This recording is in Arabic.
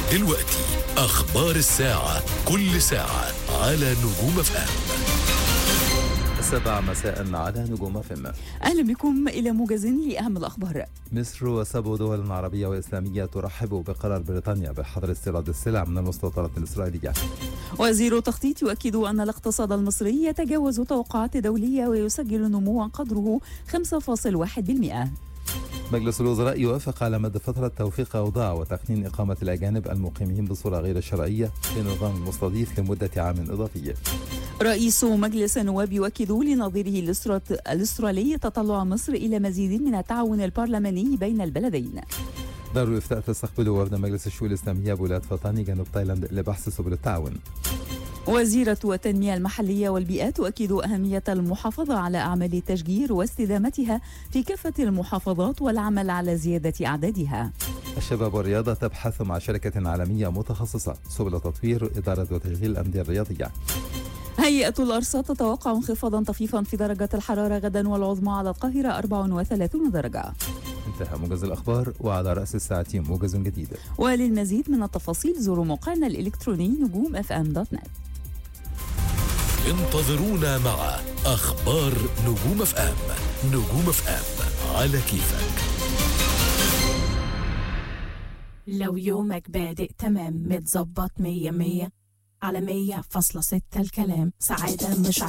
دلوقتي أخبار الساعة، كل ساعة على نجوم FM. 7 مساء على نجوم FM. أهلا بكم إلى موجز لأهم الأخبار. مصر وسبع دول عربية وإسلامية ترحب بقرار بريطانيا بحظر استيراد السلع من المستوطنات الإسرائيلية. وزير التخطيط يؤكد أن الاقتصاد المصري يتجاوز توقعات دولية ويسجل نموا قدره 5.1%. مجلس الوزراء يوافق على مد فترة توفيق أوضاع وتقنين إقامة الأجانب المقيمين بصورة غير شرعية في نظام المستضيف لمدة عام إضافي. رئيس مجلس النواب يؤكد لنظيره الأسترالي تطلع مصر إلى مزيد من التعاون البرلماني بين البلدين. دار الإفتاء تستقبل وفد مجلس الشؤون الإسلامية بولاد فطاني جنوب تايلاند لبحث سبل التعاون. وزيرة التنمية المحلية والبيئة تؤكد أهمية المحافظة على أعمال التشجير واستدامتها في كافة المحافظات والعمل على زيادة أعدادها. الشباب والرياضة تبحث مع شركة عالمية متخصصة سبل تطوير إدارة وتشغيل الأندية الرياضية. هيئة الأرصاد تتوقع انخفاضا طفيفا في درجة الحرارة غدا والعظمى على القاهرة 34 درجة. انتهى موجز الأخبار، وعلى رأس الساعة موجز جديد. وللمزيد من التفاصيل زوروا موقعنا الإلكتروني نجوم.fm.net. انتظرونا مع أخبار نجوم FM. نجوم FM على كيفك. لو يومك بادئ تمام متظبط 100 على 100.6 الكلام سعادة مش